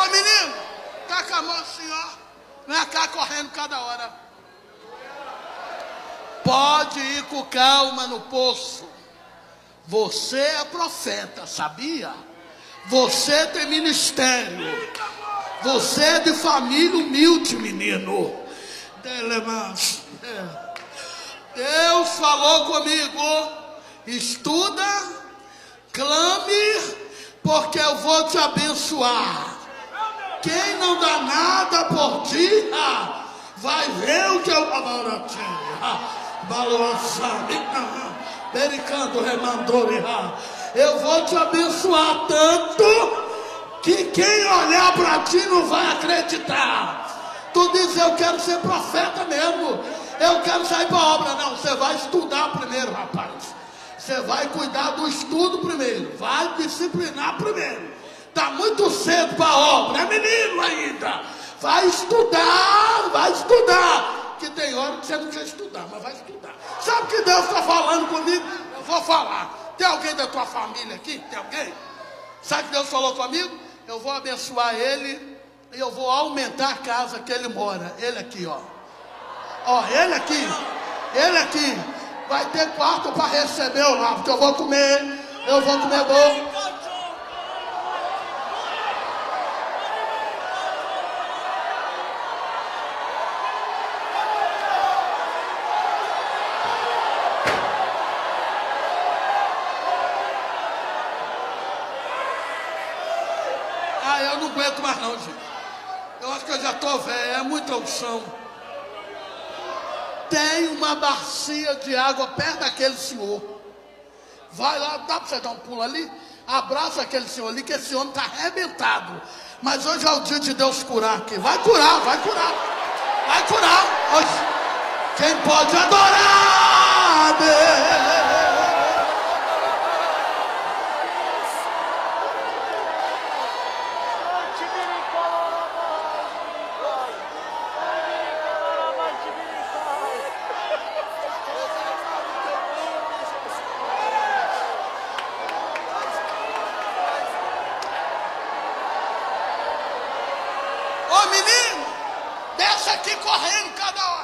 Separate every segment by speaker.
Speaker 1: Ô menino, tá com a mão assim, ó. Não é cá correndo cada hora. Pode ir com calma no poço. Você é profeta, sabia? Você tem ministério. Você é de família humilde, menino. Deus falou comigo. Estuda, clame, porque eu vou te abençoar. Quem não dá nada por ti, vai ver o que eu eu vou te abençoar tanto que quem olhar para ti não vai acreditar. Tu diz, eu quero ser profeta mesmo, eu quero sair para a obra. Não, você vai estudar primeiro, rapaz. Você vai cuidar do estudo primeiro, vai disciplinar primeiro. Está muito cedo para a obra, é menino ainda. Vai estudar. Que tem hora que você não quer estudar, mas vai estudar. Sabe o que Deus está falando comigo? Eu vou falar. Tem alguém da tua família aqui? Tem alguém? Sabe o que Deus falou comigo? Eu vou abençoar ele e eu vou aumentar a casa que ele mora. Ele aqui, ó. Ó, ele aqui. Vai ter quarto para receber eu lá, porque eu vou comer bom. Eu não aguento mais não, gente. Eu acho que eu já estou velho, é muita unção. Tem uma bacia de água perto daquele senhor. Vai lá, dá para você dar um pulo ali? Abraça aquele senhor ali, que esse homem está arrebentado. Mas hoje é o dia de Deus curar aqui. Vai curar. Hoje. Quem pode adorar Deus? Ô menino, desce aqui correndo cada hora.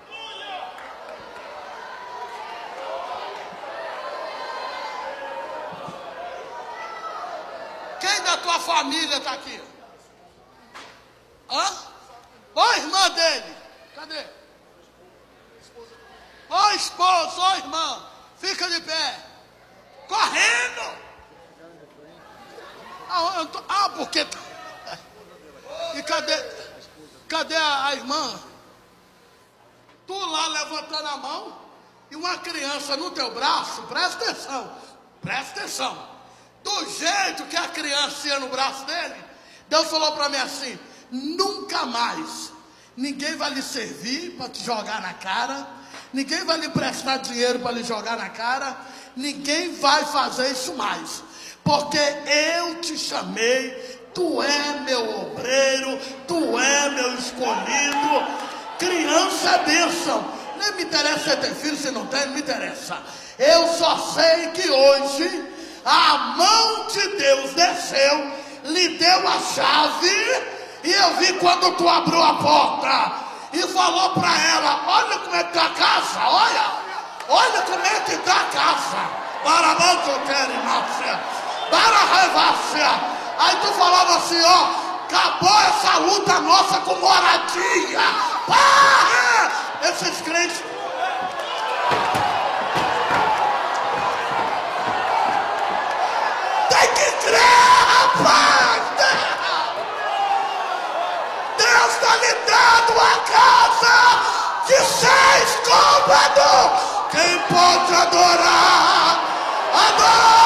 Speaker 1: Quem da tua família está aqui? Hã? Ô irmã dele, cadê? Ô esposo, ô irmã, fica de pé. Correndo. Porque... E cadê a irmã? Tu lá levantando a mão e uma criança no teu braço, presta atenção. Do jeito que a criança ia no braço dele, Deus falou para mim assim: nunca mais ninguém vai lhe servir para te jogar na cara, ninguém vai lhe prestar dinheiro para lhe jogar na cara, ninguém vai fazer isso mais, porque eu te chamei. Tu é meu obreiro, tu é meu escolhido. Criança é bênção. Nem me interessa se tem filho, se não tem, não me interessa. Eu só sei que hoje a mão de Deus desceu, lhe deu a chave, e eu vi quando tu abriu a porta e falou para ela: olha como é que tá a casa, olha como é que tá a casa. Para não te querem, para revaciar. Aí tu falava assim, ó, acabou essa luta nossa com moradia. Pá! Esses crentes. Tem que crer, rapaz! Deus está lhe dando a casa de 6 cômodos. Quem pode adorar, adora!